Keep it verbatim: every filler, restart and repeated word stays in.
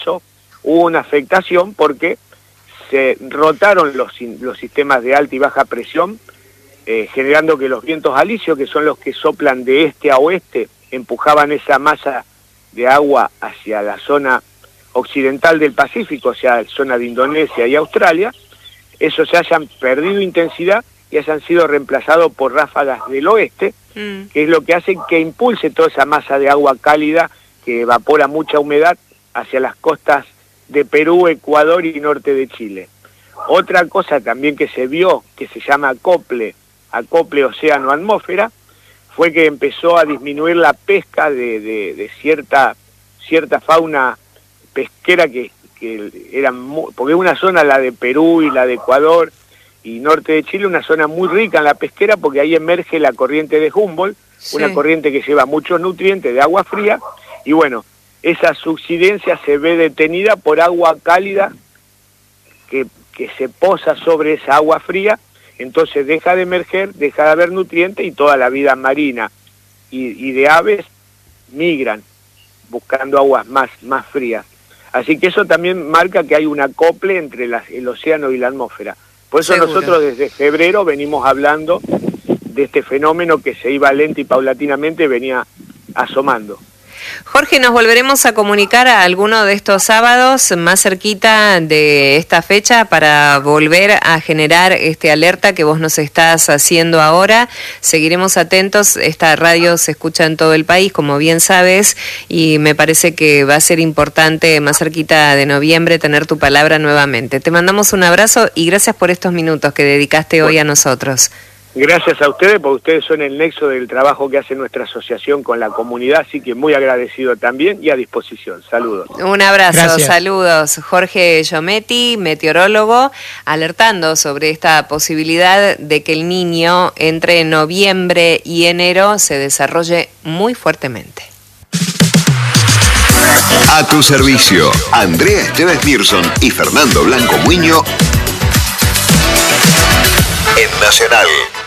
caso hubo una afectación porque se rotaron los, los sistemas de alta y baja presión, eh, generando que los vientos alisios, que son los que soplan de este a oeste, empujaban esa masa de agua hacia la zona occidental del Pacífico, o sea, zona de Indonesia y Australia. Esos se hayan perdido intensidad y hayan sido reemplazados por ráfagas del oeste, mm. que es lo que hace que impulse toda esa masa de agua cálida que evapora mucha humedad hacia las costas de Perú, Ecuador y norte de Chile. Otra cosa también que se vio, que se llama acople, acople océano-atmósfera, fue que empezó a disminuir la pesca de, de, de cierta, cierta fauna pesquera que, que eran muy, porque es una zona, la de Perú y la de Ecuador y norte de Chile, una zona muy rica en la pesquera porque ahí emerge la corriente de Humboldt, sí. Una corriente que lleva muchos nutrientes de agua fría, y bueno, esa subsidencia se ve detenida por agua cálida que, que se posa sobre esa agua fría, entonces deja de emerger, deja de haber nutrientes y toda la vida marina y, y de aves migran buscando aguas más, más frías. Así que eso también marca que hay un acople entre la, el océano y la atmósfera. Por eso Seguro. Nosotros desde febrero venimos hablando de este fenómeno que se iba lento y paulatinamente venía asomando. Jorge, nos volveremos a comunicar a alguno de estos sábados más cerquita de esta fecha para volver a generar este alerta que vos nos estás haciendo ahora. Seguiremos atentos, esta radio se escucha en todo el país, como bien sabes, y me parece que va a ser importante más cerquita de noviembre tener tu palabra nuevamente. Te mandamos un abrazo y gracias por estos minutos que dedicaste hoy a nosotros. Gracias a ustedes, porque ustedes son el nexo del trabajo que hace nuestra asociación con la comunidad, así que muy agradecido también y a disposición. Saludos. Un abrazo, Gracias. Saludos. Jorge Giometti, meteorólogo, alertando sobre esta posibilidad de que el Niño entre noviembre y enero se desarrolle muy fuertemente. A tu servicio, Andrea Esteves Nilsson y Fernando Blanco Muño en Nacional.